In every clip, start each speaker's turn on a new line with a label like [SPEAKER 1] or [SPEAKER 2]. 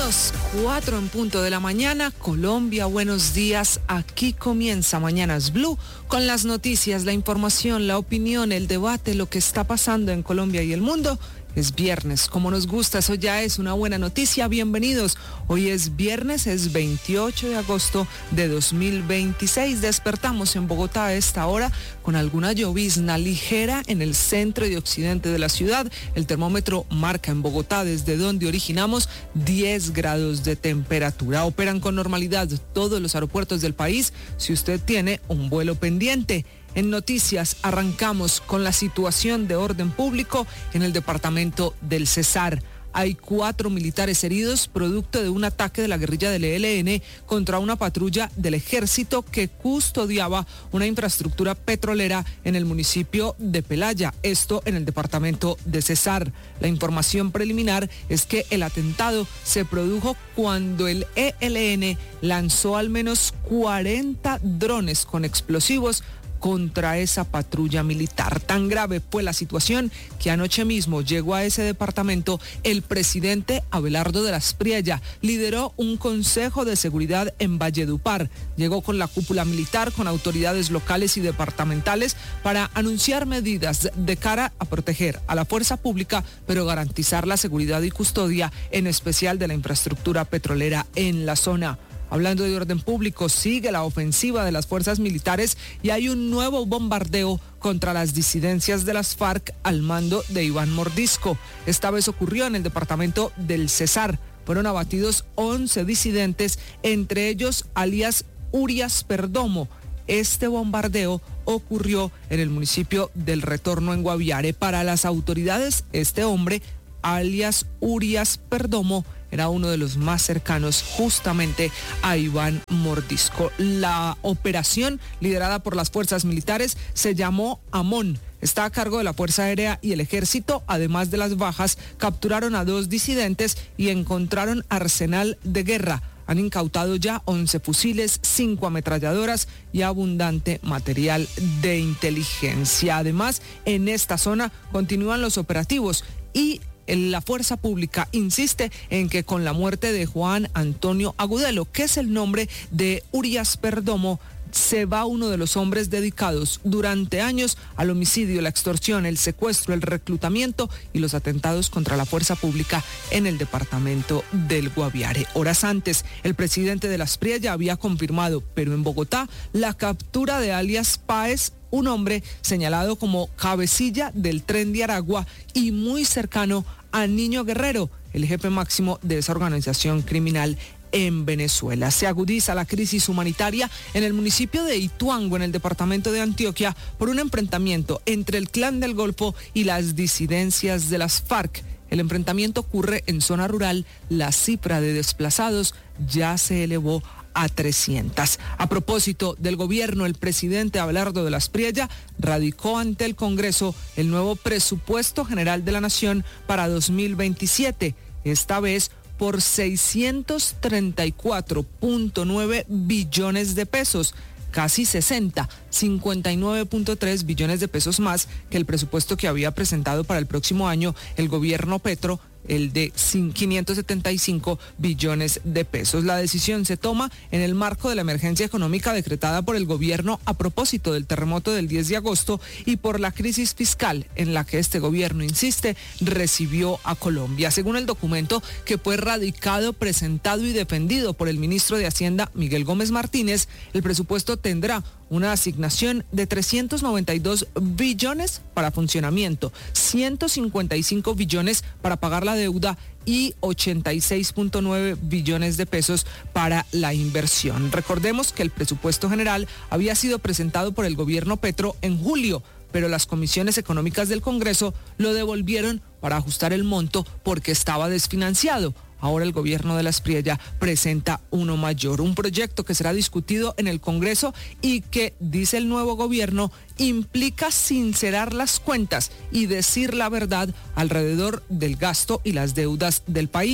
[SPEAKER 1] Bienvenidos, 4 en punto de la mañana, Colombia, buenos días. Aquí comienza Mañanas Blue con las noticias, la información, la opinión, el debate, lo que está pasando en Colombia y el mundo. Es viernes, como nos gusta, eso ya es una buena noticia. Bienvenidos. Hoy es viernes, es 28 de agosto de 2026. Despertamos en Bogotá a esta hora con alguna llovizna ligera en el centro y occidente de la ciudad. El termómetro marca en Bogotá, desde donde originamos, 10 grados de temperatura. Operan con normalidad todos los aeropuertos del país si usted tiene un vuelo pendiente. En noticias arrancamos con la situación de orden público en el departamento del Cesar. Hay 4 militares heridos producto de un ataque de la guerrilla del ELN contra una patrulla del ejército que custodiaba una infraestructura petrolera en el municipio de Pelaya, esto en el departamento de Cesar. La información preliminar es que el atentado se produjo cuando el ELN lanzó al menos 40 drones con explosivos contra esa patrulla militar. Tan grave fue la situación que anoche mismo llegó a ese departamento el presidente Abelardo de la Espriella. Lideró un consejo de seguridad en Valledupar. Llegó con la cúpula militar, con autoridades locales y departamentales para anunciar medidas de cara a proteger a la fuerza pública, pero garantizar la seguridad y custodia, en especial de la infraestructura petrolera en la zona. Hablando de orden público, sigue la ofensiva de las fuerzas militares y hay un nuevo bombardeo contra las disidencias de las FARC al mando de Iván Mordisco. Esta vez ocurrió en el departamento del Cesar. Fueron abatidos 11 disidentes, entre ellos alias Urias Perdomo. Este bombardeo ocurrió en el municipio del Retorno, en Guaviare. Para las autoridades, este hombre, alias Urias Perdomo, era uno de los más cercanos justamente a Iván Mordisco. La operación, liderada por las fuerzas militares, se llamó Amón. Está a cargo de la Fuerza Aérea y el Ejército. Además de las bajas, capturaron a 2 disidentes y encontraron arsenal de guerra. Han incautado ya 11 fusiles, 5 ametralladoras y abundante material de inteligencia. Además, en esta zona continúan los operativos y la fuerza pública insiste en que con la muerte de Juan Antonio Agudelo, que es el nombre de Urias Perdomo, se va uno de los hombres dedicados durante años al homicidio, la extorsión, el secuestro, el reclutamiento y los atentados contra la fuerza pública en el departamento del Guaviare. Horas antes, el presidente de la Espriella había confirmado, pero en Bogotá, la captura de alias Páez, un hombre señalado como cabecilla del Tren de Aragua y muy cercano a Niño Guerrero, el jefe máximo de esa organización criminal en Venezuela. Se agudiza la crisis humanitaria en el municipio de Ituango, en el departamento de Antioquia, por un enfrentamiento entre el Clan del Golfo y las disidencias de las FARC. El enfrentamiento ocurre en zona rural. La cifra de desplazados ya se elevó a 300. A propósito del gobierno, el presidente Abelardo de la Espriella radicó ante el Congreso el nuevo presupuesto general de la Nación para 2027, esta vez por 634.9 billones de pesos, casi 59.3 billones de pesos más que el presupuesto que había presentado para el próximo año el gobierno Petro, el de 575 billones de pesos. La decisión se toma en el marco de la emergencia económica decretada por el gobierno a propósito del terremoto del 10 de agosto y por la crisis fiscal en la que este gobierno, insiste, recibió a Colombia. Según el documento que fue radicado, presentado y defendido por el ministro de Hacienda, Miguel Gómez Martínez, el presupuesto tendrá una asignación de 392 billones para funcionamiento, 155 billones para pagar la deuda y 86.9 billones de pesos para la inversión. Recordemos que el presupuesto general había sido presentado por el gobierno Petro en julio, pero las comisiones económicas del Congreso lo devolvieron para ajustar el monto porque estaba desfinanciado. Ahora el gobierno de la Espriella presenta uno mayor, un proyecto que será discutido en el Congreso y que, dice el nuevo gobierno, implica sincerar las cuentas y decir la verdad alrededor del gasto y las deudas del país.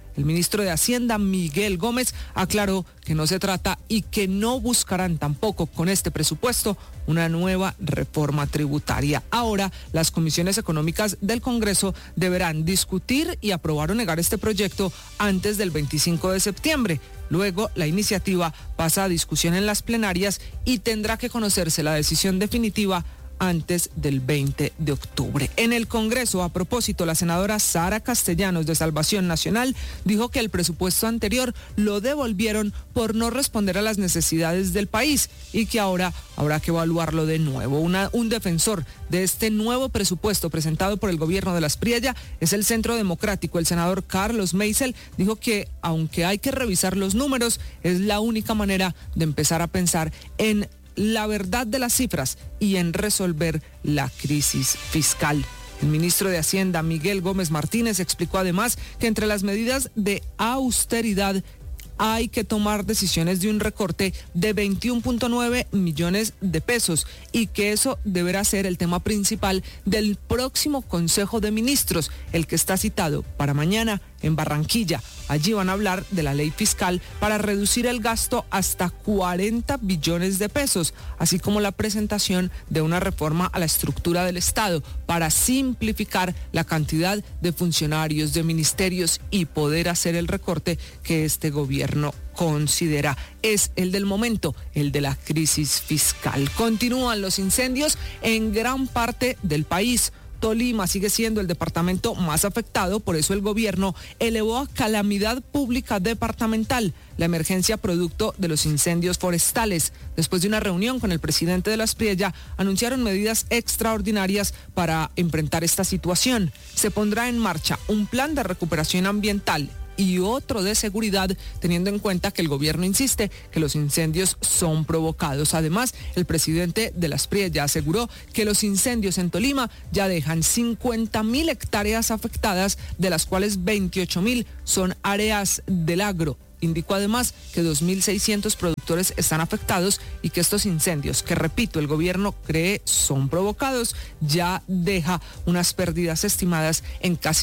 [SPEAKER 1] El ministro de Hacienda, Miguel Gómez, aclaró que no se trata y que no buscarán tampoco con este presupuesto una nueva reforma tributaria. Ahora, las comisiones económicas del Congreso deberán discutir y aprobar o negar este proyecto antes del 25 de septiembre. Luego, la iniciativa pasa a discusión en las plenarias y tendrá que conocerse la decisión definitiva antes del 20 de octubre. En el Congreso, a propósito, la senadora Sara Castellanos de Salvación Nacional dijo que el presupuesto anterior lo devolvieron por no responder a las necesidades del país y que ahora habrá que evaluarlo de nuevo. Un defensor de este nuevo presupuesto presentado por el gobierno de Asprilla es el Centro Democrático. El senador Carlos Meisel dijo que aunque hay que revisar los números, es la única manera de empezar a pensar en la verdad de las cifras y en resolver la crisis fiscal. El ministro de Hacienda, Miguel Gómez Martínez, explicó además que entre las medidas de austeridad hay que tomar decisiones de un recorte de 21.9 millones de pesos y que eso deberá ser el tema principal del próximo Consejo de Ministros, el que está citado para mañana en Barranquilla. Allí van a hablar de la ley fiscal para reducir el gasto hasta 40 billones de pesos, así como la presentación de una reforma a la estructura del Estado para simplificar la cantidad de funcionarios, de ministerios y poder hacer el recorte que este gobierno considera es el del momento, el de la crisis fiscal. Continúan los incendios en gran parte del país. Tolima sigue siendo el departamento más afectado, por eso el gobierno elevó a calamidad pública departamental la emergencia producto de los incendios forestales. Después de una reunión con el presidente de Asprilla, anunciaron medidas extraordinarias para enfrentar esta situación. Se pondrá en marcha un plan de recuperación ambiental y otro de seguridad, teniendo en cuenta que el gobierno insiste que los incendios son provocados. Además, el presidente de Asprilla aseguró que los incendios en Tolima ya dejan 50.000 hectáreas afectadas, de las cuales 28.000 son áreas del agro. Indicó además que 2.600 productores están afectados y que estos incendios, que repito, el gobierno cree son provocados, ya deja unas pérdidas estimadas en casi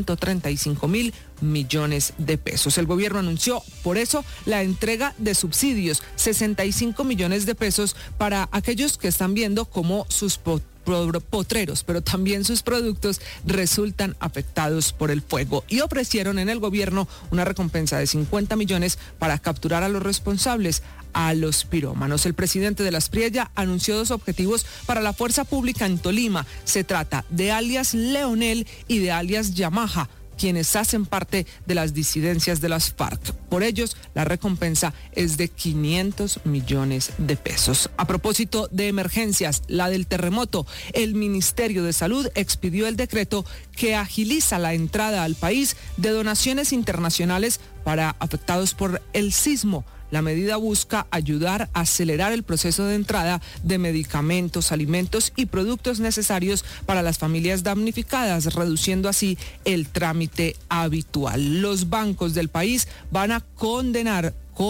[SPEAKER 1] 135.000 millones de pesos. El gobierno anunció, por eso, la entrega de subsidios, 65 millones de pesos para aquellos que están viendo cómo sus potreros, pero también sus productos resultan afectados por el fuego, y ofrecieron en el gobierno una recompensa de 50 millones para capturar a los responsables, a los pirómanos. El presidente de Asprilla anunció 2 objetivos para la fuerza pública en Tolima. Se trata de alias Leonel y de alias Yamaha, quienes hacen parte de las disidencias de las FARC. Por ellos, la recompensa es de 500 millones de pesos. A propósito de emergencias, la del terremoto, el Ministerio de Salud expidió el decreto que agiliza la entrada al país de donaciones internacionales para afectados por el sismo. La medida busca ayudar a acelerar el proceso de entrada de medicamentos, alimentos y productos necesarios para las familias damnificadas, reduciendo así el trámite habitual. Los bancos del país van a condonar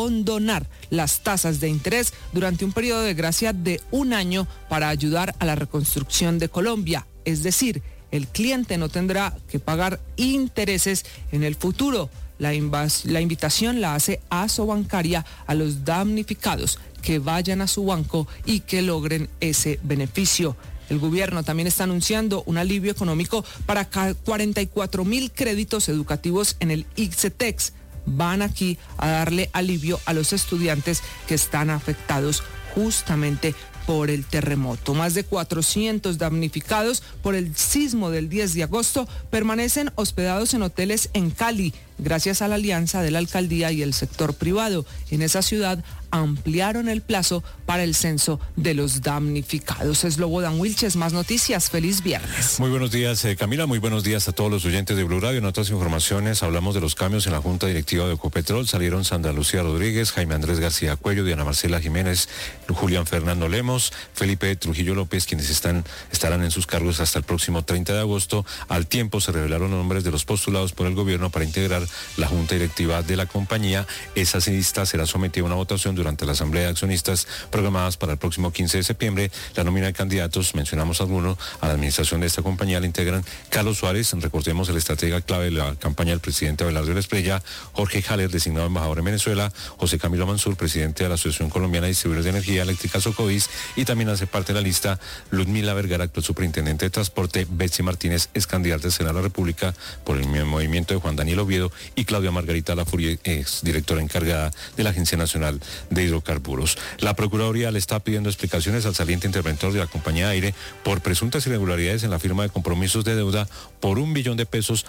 [SPEAKER 1] las tasas de interés durante un periodo de gracia de 1 año para ayudar a la reconstrucción de Colombia. Es decir, el cliente no tendrá que pagar intereses en el futuro. La invitación la hace Asobancaria a los damnificados que vayan a su banco y que logren ese beneficio. El gobierno también está anunciando un alivio económico para 44.000 créditos educativos en el ICETEX. Van aquí a darle alivio a los estudiantes que están afectados justamente por el terremoto. Más de 400 damnificados por el sismo del 10 de agosto permanecen hospedados en hoteles en Cali, gracias a la alianza de la alcaldía y el sector privado. En esa ciudad ampliaron el plazo para el censo de los damnificados. Slobodan Wilches, más noticias. Feliz viernes.
[SPEAKER 2] Muy buenos días, Camila. Muy buenos días a todos los oyentes de Blue Radio. En otras informaciones hablamos de los cambios en la Junta Directiva de Ecopetrol. Salieron Sandra Lucía Rodríguez, Jaime Andrés García Cuello, Diana Marcela Jiménez, Julián Fernando Lemos, Felipe Trujillo López, quienes estarán en sus cargos hasta el próximo 30 de agosto. Al tiempo se revelaron nombres de los postulados por el gobierno para integrar la junta directiva de la compañía. Esa lista será sometida a una votación durante la asamblea de accionistas programadas para el próximo 15 de septiembre. La nómina de candidatos, mencionamos algunos, a la administración de esta compañía la integran Carlos Suárez, recordemos el estratega clave de la campaña del presidente Abelardo de la Espriella, Jorge Haller, designado embajador en Venezuela, José Camilo Mansur, presidente de la Asociación Colombiana de Distribuidores de Energía Eléctrica Socovis, y también hace parte de la lista Ludmila Vergara, actual superintendente de transporte, Betsy Martínez, ex candidata al Senado de la República por el movimiento de Juan Daniel Oviedo, y Claudia Margarita Lafurie, ex directora encargada de la Agencia Nacional de Hidrocarburos. La Procuraduría le está pidiendo explicaciones al saliente interventor de la compañía de aire por presuntas irregularidades en la firma de compromisos de deuda por $1 billón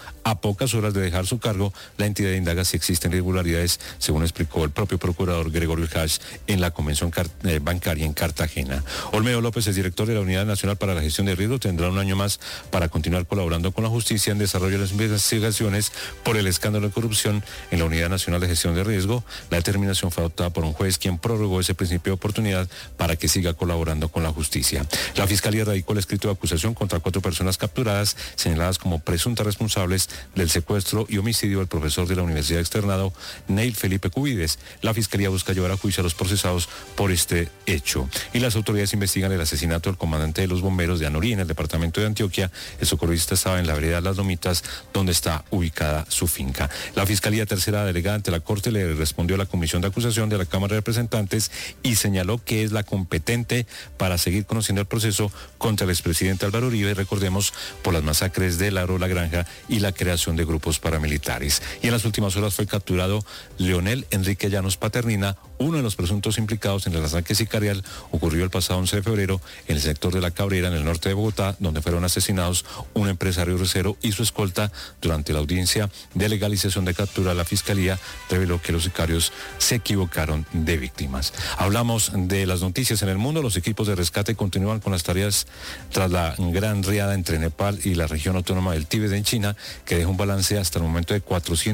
[SPEAKER 2] a pocas horas de dejar su cargo. La entidad indaga si existen irregularidades, según explicó el propio procurador Gregorio Hash en la convención bancaria en Cartagena. Olmedo López, el director de la Unidad Nacional para la Gestión de Riesgo, tendrá un año más para continuar colaborando con la justicia en desarrollo de las investigaciones por el escándalo de corrupción en la Unidad Nacional de Gestión de Riesgo. La determinación fue adoptada por un juez quien prorrogó ese principio de oportunidad para que siga colaborando con la justicia. La Fiscalía radicó el escrito de acusación contra 4 personas capturadas, señaladas como presuntas responsables del secuestro y homicidio del profesor de la Universidad Externado, Neil Felipe Cubides. La Fiscalía busca llevar a juicio a los procesados por este hecho. Y las autoridades investigan el asesinato del comandante de los bomberos de Anorí, en el departamento de Antioquia. El socorrista estaba en la vereda Las Lomitas, donde está ubicada su finca. La Fiscalía Tercera delegada ante la Corte le respondió a la comisión de acusación de la Cámara de Representantes y señaló que es la competente para seguir conociendo el proceso contra el expresidente Álvaro Uribe, recordemos, por las masacres de Laro, La Granja y la creación de grupos paramilitares. Y en las últimas horas fue capturado Leonel Enrique Llanos Paternina, uno de los presuntos implicados en el ataque sicarial ocurrió el pasado 11 de febrero en el sector de La Cabrera, en el norte de Bogotá, donde fueron asesinados un empresario recero y su escolta. Durante la audiencia de legalización de captura, la Fiscalía reveló que los sicarios se equivocaron de víctimas. Hablamos de las noticias en el mundo. Los equipos de rescate continúan con las tareas tras la gran riada entre Nepal y la región autónoma del Tíbet en China, que deja un balance hasta el momento de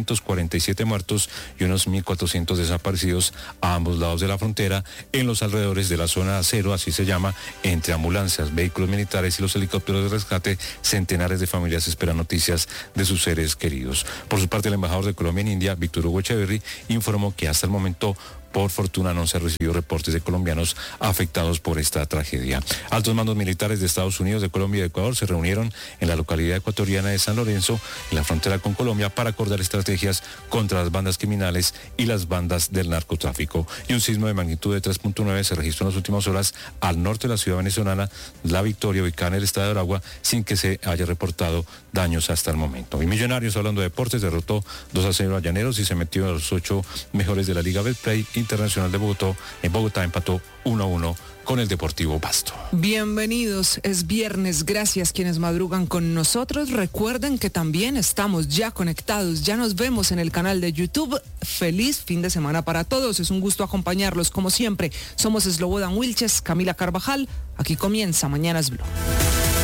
[SPEAKER 2] 447 muertos y unos 1.400 desaparecidos a ambos lados de la frontera, en los alrededores de la zona cero, así se llama, entre ambulancias, vehículos militares y los helicópteros de rescate. Centenares de familias esperan noticias de sus seres queridos. Por su parte, el embajador de Colombia en India, Víctor Hugo Echeverry, informó que hasta el momento, por fortuna, no se han recibido reportes de colombianos afectados por esta tragedia. Altos mandos militares de Estados Unidos, de Colombia y de Ecuador se reunieron en la localidad ecuatoriana de San Lorenzo, en la frontera con Colombia, para acordar estrategias contra las bandas criminales y las bandas del narcotráfico. Y un sismo de magnitud de 3.9 se registró en las últimas horas al norte de la ciudad venezolana La Victoria, ubicada en el estado de Aragua, sin que se haya reportado daños hasta el momento. Y Millonarios, hablando de deportes, derrotó 2-0 a Llaneros y se metió a los 8 mejores de la Liga Betplay Internacional de Bogotá. En Bogotá empató 1-1 con el Deportivo Pasto.
[SPEAKER 1] Bienvenidos, es viernes, gracias quienes madrugan con nosotros. Recuerden que también estamos ya conectados, ya nos vemos en el canal de YouTube. Feliz fin de semana para todos, es un gusto acompañarlos como siempre. Somos Slobodan Wilches, Camila Carvajal, aquí comienza Mañanas Blue.